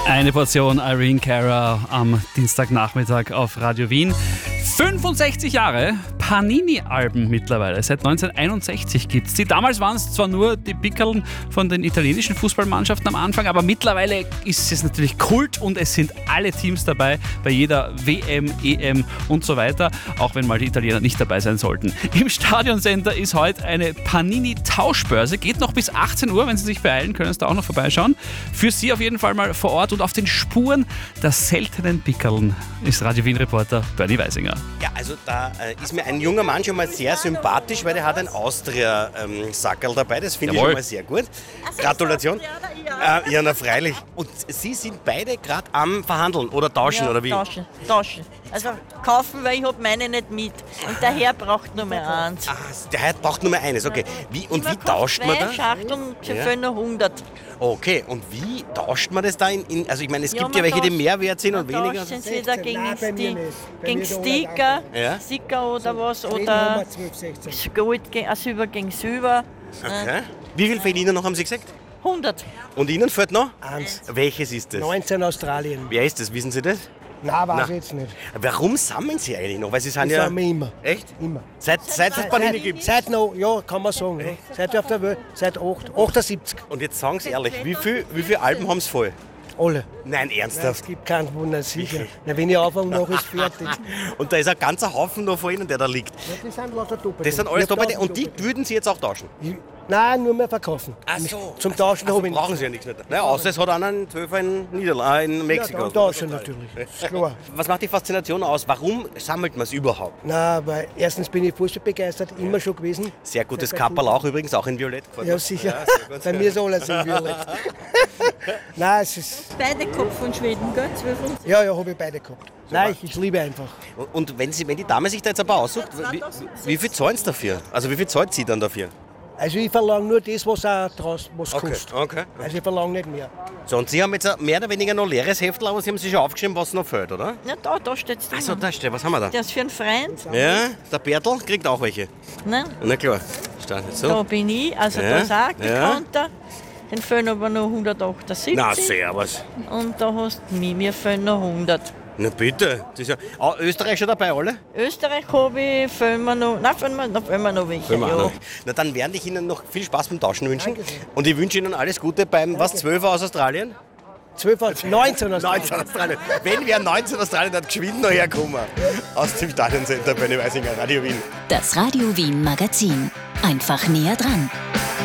Eine Portion Irene Cara am Dienstagnachmittag auf Radio Wien. 65 Jahre Panini-Alben mittlerweile. Seit 1961 gibt es die. Damals waren es zwar nur die Pickeln von den italienischen Fußballmannschaften am Anfang, aber mittlerweile ist es natürlich Kult und es sind alle Teams dabei, bei jeder WM, EM und so weiter, auch wenn mal die Italiener nicht dabei sein sollten. Im Stadioncenter ist heute eine Panini-Tauschbörse. Geht noch bis 18 Uhr, wenn Sie sich beeilen, können Sie da auch noch vorbeischauen. Für Sie auf jeden Fall mal vor Ort und auf den Spuren der seltenen Pickeln ist Radio Wien-Reporter Bernie Weisinger. Ja, also da ist mir ein junger Mann schon mal sehr sympathisch, weil der hat ein Austria-Sackerl dabei. Das finde ich schon mal sehr gut. Gratulation. Ja, na freilich. Und Sie sind beide gerade am Verhandeln oder tauschen, Ja, oder wie? Tauschen. Also kaufen, weil ich habe meine nicht mit. Und der Herr braucht nur mehr eins. Ah, der Herr braucht nur mehr eines, okay. Wie tauscht man Zwei das? Schachteln für Ja. 100. Okay, und wie tauscht man das da also ich meine, es Ja, gibt ja man welche, die tauscht- mehr wert sind und Man weniger. tauscht entweder gegen Nein, bei mir nicht. Bei gegen mir der Sticker, Ja. Sticker oder was, Oder oder 12,16. Gold, Silber gegen Silber. Okay. Wie viel fehlt Ihnen noch, haben Sie gesagt? 100. Und Ihnen fehlt noch? Eins. Welches ist das? 19 Australien. Wer ist das? Wissen Sie das? Nein, weiß Na. ich jetzt nicht. Warum sammeln Sie eigentlich noch? Weil Sie sind Das ja... haben wir immer. Echt? Immer. Seit es Panini gibt. Seit noch, ja, kann man sagen. Ja. Seit wir auf der Welt, seit 78. Und jetzt sagen Sie ehrlich, wie viele Alben haben Sie voll? Alle. Nein, Es ernsthaft. gibt keinen Wunder, sicher. Wirklich? Na, wenn ich anfange, mache ich es fertig. Und da ist ein ganzer Haufen noch vor Ihnen, der da liegt. Ja, das sind lauter Doppelte. Das sind alles Nicht Doppelte. tausend Und die Doppelte. würden Sie jetzt auch tauschen? Nein, nur mehr verkaufen. Ach so. Zum Tauschen Also habe ich nicht. brauchen Sie ja nichts mehr. Naja, außer es hat einer einen 12er in Mexiko. Ja, dann tauschen natürlich. Ist klar. Was macht die Faszination aus? Warum sammelt man es überhaupt? Nein, weil erstens bin ich Fußball begeistert, immer schon gewesen. Sehr gutes Seit Kapperl auch übrigens, auch in Violett. gefällt Ja, mir. sicher. sehr gut. Bei mir ist alles in Violett. Nein, es ist. Beide Kopf von Schweden, gell? 12 und Ja, habe ich beide gehabt. Nein, ich liebe einfach. Und wenn die Dame sich da jetzt aber aussucht, wie viel zahlen Sie dafür? Also wie viel zahlt sie dann dafür? Also ich verlange nur das, was auch draus was kostet. okay. Also ich verlange nicht mehr. So, und Sie haben jetzt ein mehr oder weniger noch leeres Heftel, aber Sie haben sich schon aufgeschrieben, was noch fehlt, oder? Ja, da steht es Achso, da steht, was haben wir da? Der ist für einen Freund. Ja, der Bertel kriegt auch welche. Ne? Na klar, steht jetzt Da so. bin ich, also Ja, da ist auch ja. Bekannter. Den fehlen aber noch 178. Na, servus. Und da hast du mich, mir fehlen noch 100. Na bitte. Das ist ja, Österreich schon dabei, alle? Österreich habe ich, fehlen mir noch welche. Ja. Na, dann werde ich Ihnen noch viel Spaß beim Tauschen wünschen. Und ich wünsche Ihnen alles Gute beim, was, 12 aus Australien? 19 aus 19 Australien. Wenn wer 19 Australien hat, geschwind noch herkommen. Aus dem Stadioncenter Bernie Weisinger, Radio Wien. Das Radio Wien Magazin. Einfach näher dran.